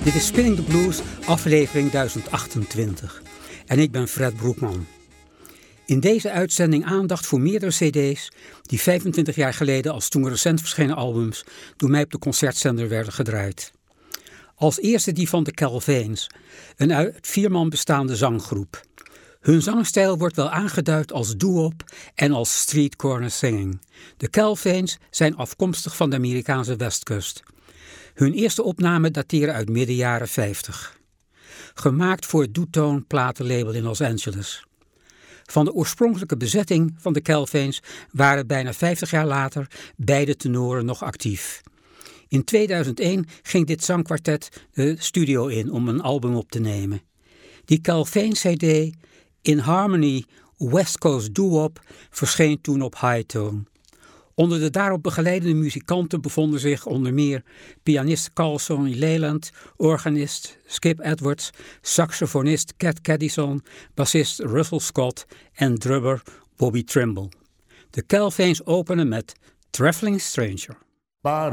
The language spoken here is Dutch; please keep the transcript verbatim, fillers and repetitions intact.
Dit is Spinning the Blues, aflevering duizend achtentwintig. En ik ben Fred Broekman. In deze uitzending aandacht voor meerdere cd's die vijfentwintig jaar geleden als toen recent verschenen albums door mij op de concertzender werden gedraaid. Als eerste die van de Calvains, een uit vier man bestaande zanggroep. Hun zangstijl wordt wel aangeduid als doo-wop en als street corner singing. De Calvains zijn afkomstig van de Amerikaanse westkust. Hun eerste opnamen dateren uit midden jaren vijftig. Gemaakt voor het Dootone platenlabel in Los Angeles. Van de oorspronkelijke bezetting van de Calvains waren bijna vijftig jaar later beide tenoren nog actief. In tweeduizend één ging dit zangkwartet de studio in om een album op te nemen. Die Calvains cd, In Harmony West Coast Doo-wop, verscheen toen op Hi-Tone. Onder de daarop begeleidende muzikanten bevonden zich onder meer pianist Carl Sonny Leland, organist Skip Edwards, saxofonist Cat Caddison, bassist Russell Scott en drummer Bobby Trimble. De Calvains openen met Traveling Stranger. Ba